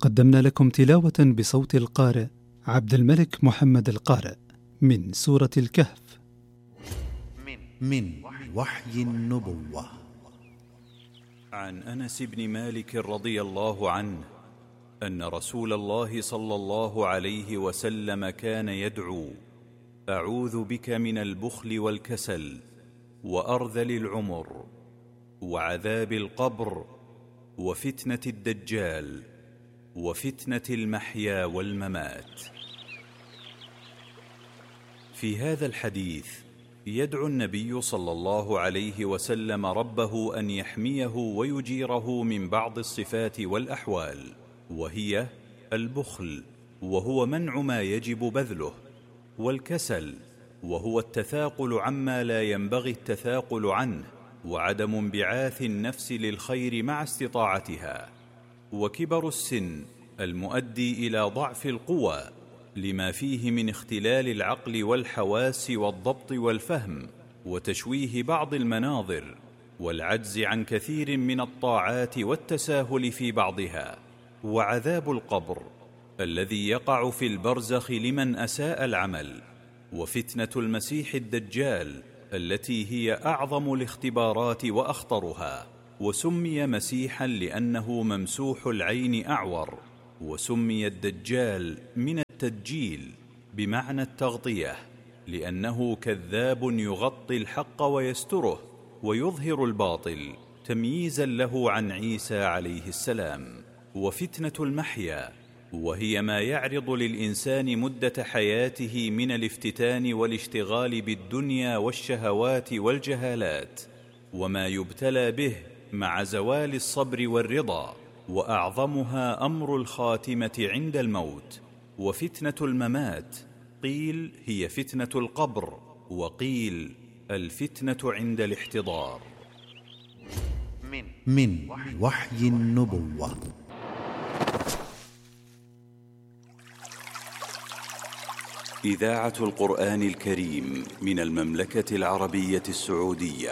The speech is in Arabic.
قدمنا لكم تلاوة بصوت القارئ عبد الملك محمد القارئ من سورة الكهف من وحي النبوة. عن أنس بن مالك رضي الله عنه أن رسول الله صلى الله عليه وسلم كان يدعو: أعوذ بك من البخل والكسل وأرذل العمر وعذاب القبر وفتنة الدجال وفتنة المحيا والممات. في هذا الحديث يدعو النبي صلى الله عليه وسلم ربه أن يحميه ويجيره من بعض الصفات والأحوال، وهي البخل وهو منع ما يجب بذله، والكسل وهو التثاقل عما لا ينبغي التثاقل عنه، وعدم انبعاث النفس للخير مع استطاعتها، وكبر السن المؤدي إلى ضعف القوى لما فيه من اختلال العقل والحواس والضبط والفهم وتشويه بعض المناظر، والعجز عن كثير من الطاعات والتساهل في بعضها، وعذاب القبر الذي يقع في البرزخ لمن أساء العمل، وفتنة المسيح الدجال التي هي أعظم الاختبارات وأخطرها، وسمي مسيحا لأنه ممسوح العين أعور، وسمي الدجال من التدجيل بمعنى التغطية، لأنه كذاب يغطي الحق ويستره ويظهر الباطل تمييزا له عن عيسى عليه السلام. وفتنة المحيا وهي ما يعرض للإنسان مدة حياته من الافتتان والاشتغال بالدنيا والشهوات والجهالات، وما يبتلى به مع زوال الصبر والرضا، وأعظمها أمر الخاتمة عند الموت. وفتنة الممات قيل هي فتنة القبر، وقيل الفتنة عند الاحتضار. من وحي النبوة. إذاعة القرآن الكريم من المملكة العربية السعودية.